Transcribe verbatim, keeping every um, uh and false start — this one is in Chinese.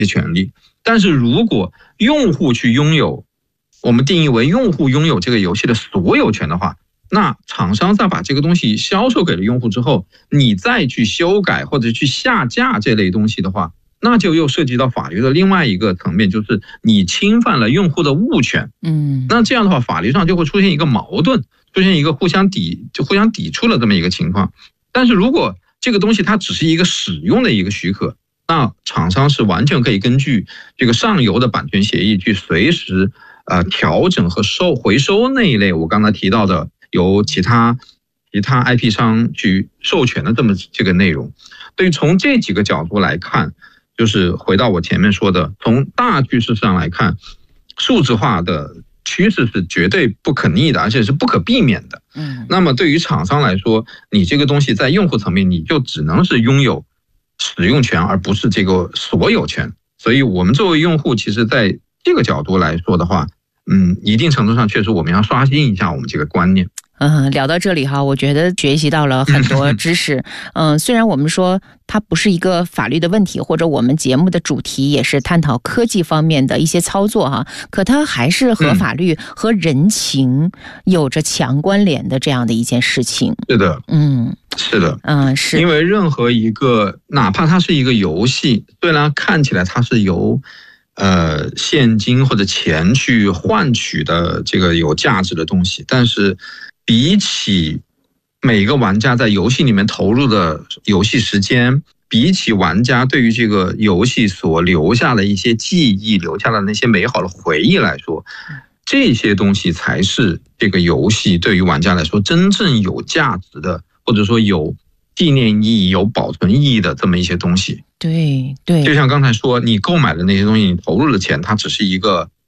些权利。但是如果用户去拥有，我们定义为用户拥有这个游戏的所有权的话，那厂商在把这个东西销售给了用户之后，你再去修改或者去下架这类东西的话，那就又涉及到法律的另外一个层面，就是你侵犯了用户的物权。 嗯， 那这样的话，法律上就会出现一个矛盾，出现一个互相抵就互相抵触的这么一个情况。但是如果这个东西它只是一个使用的一个许可，那厂商是完全可以根据这个上游的版权协议去随时呃调整和收回收那一类我刚才提到的由其他其他 I P 商去授权的这么这个内容。所以从这几个角度来看，就是回到我前面说的，从大趋势上来看，数字化的趋势是绝对不可逆的，而且是不可避免的。 嗯， 那么对于厂商来说，你这个东西在用户层面，你就只能是拥有使用权，而不是这个所有权。所以我们作为用户，其实在这个角度来说的话，嗯，一定程度上确实我们要刷新一下我们这个观念。 嗯，聊到这里哈，我觉得学习到了很多知识。嗯，虽然我们说它不是一个法律的问题，或者我们节目的主题也是探讨科技方面的一些操作哈，可它还是和法律和人情有着强关联的这样的一件事情。 是的， 嗯， 是的， 嗯，是因为任何一个，哪怕它是一个游戏，虽然看起来它是由呃现金或者钱去换取的这个有价值的东西，但是比起每个玩家在游戏里面投入的游戏时间，比起玩家对于这个游戏所留下的一些记忆，留下的那些美好的回忆来说，这些东西才是这个游戏对于玩家来说真正有价值的，或者说有纪念意义、有保存意义的这么一些东西。 对对， 就像刚才说，你购买的那些东西，你投入的钱，它只是一个